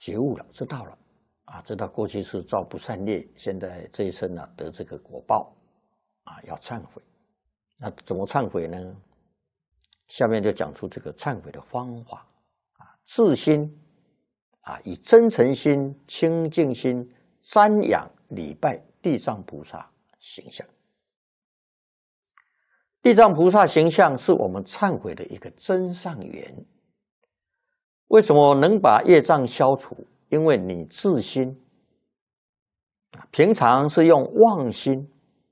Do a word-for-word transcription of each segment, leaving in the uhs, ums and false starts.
觉悟了，知道了啊，知道过去是造不善业，现在这一生呢、啊、得这个果报啊，要忏悔。那怎么忏悔呢？下面就讲出这个忏悔的方法啊，自心啊，以真诚心、清净心瞻仰礼拜地藏菩萨形象。地藏菩萨形象是我们忏悔的一个真上缘。为什么能把业障消除？因为你自心平常是用妄心，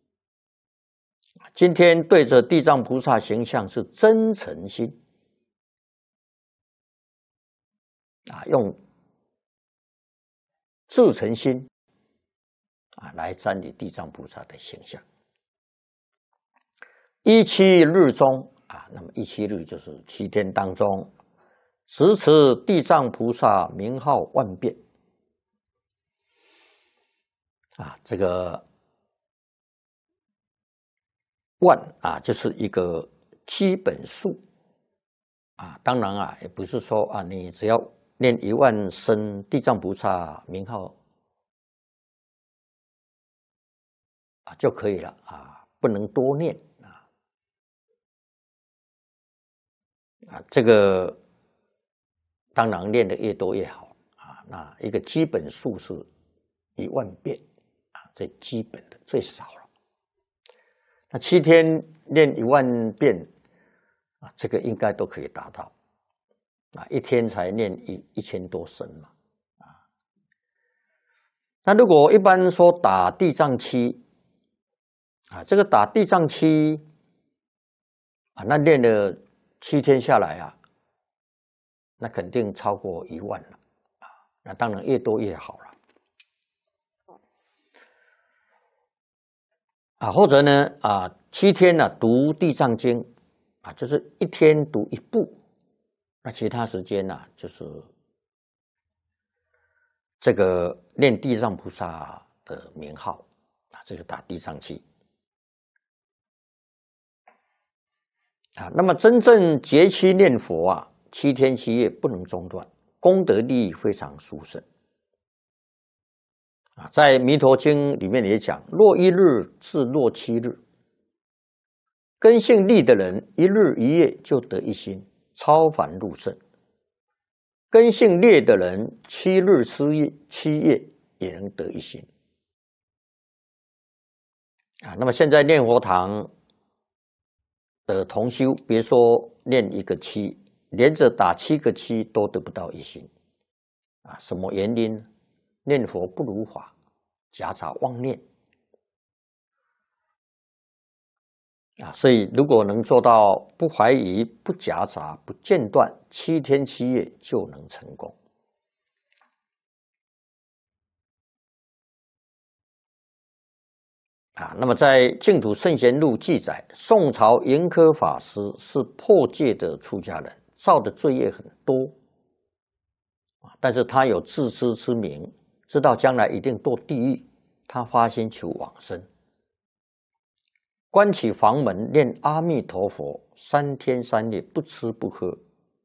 今天对着地藏菩萨形象是真诚心啊，用至诚心啊来瞻礼地藏菩萨的形象。一七日中啊，那么一七日就是七天当中，持持地藏菩萨名号万遍啊，这个万啊，就是一个基本数啊。当然啊，也不是说啊，你只要念一万声地藏菩萨名号啊就可以了啊，不能多念啊。啊，这个当然练得越多越好啊。那一个基本数是一万遍啊，最基本的最少了。那七天练一万遍啊，这个应该都可以达到啊。一天才练一一千多声嘛啊。那如果一般说打地藏七啊，这个打地藏七啊，那练了七天下来啊，那肯定超过一万了啊！那当然越多越好了啊。或者呢啊，七天呢、啊、读地藏经啊，就是一天读一部，那其他时间呢、啊、就是这个念地藏菩萨的名号啊，这个打地藏七啊。那么真正节期念佛啊，七天七夜不能中断，功德利益非常殊胜啊。在《弥陀经》里面也讲，若一日至若七日，根性利的人，一日一夜就得一心，超凡入圣；根性劣的人，七日七夜七夜也能得一心啊。那么现在念佛堂的同修，别说念一个七，连着打七个七都得不到一心啊！什么原因？念佛不如法，夹杂妄念啊！所以如果能做到不怀疑、不夹杂、不间断，七天七夜就能成功啊！那么在《净土圣贤录》记载，宋朝盈科法师是破戒的出家人，造的罪业很多啊，但是他有自知之明，知道将来一定堕地狱，他发心求往生，关起房门念阿弥陀佛，三天三夜不吃不喝，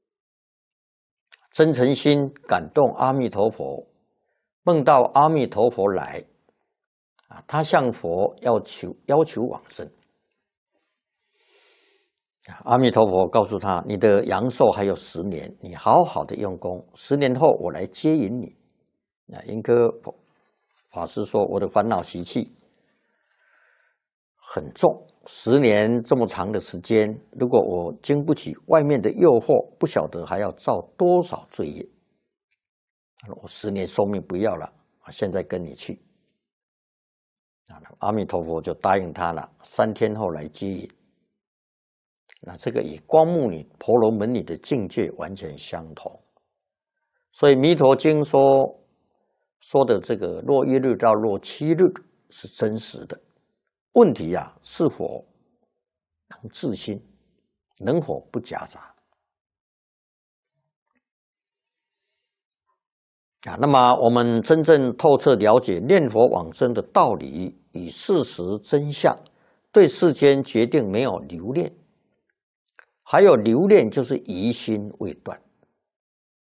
真诚心感动阿弥陀佛，梦到阿弥陀佛来啊，他向佛要求要求往生。阿弥陀佛告诉他：“你的阳寿还有十年，你好好的用功，十年后我来接引你。”啊，盈科法师说：“我的烦恼习气很重，十年这么长的时间，如果我经不起外面的诱惑，不晓得还要造多少罪业。我十年寿命不要了，现在跟你去。”阿弥陀佛就答应他了，三天后来接引。那这个与光目女、婆罗门女的境界完全相同，所以《弥陀经》说说的这个若一日到若七日是真实的。问题啊，是否能自心，能否不夹杂啊？那么我们真正透彻了解念佛往生的道理与事实真相，对世间决定没有留恋。还有留恋就是疑心未断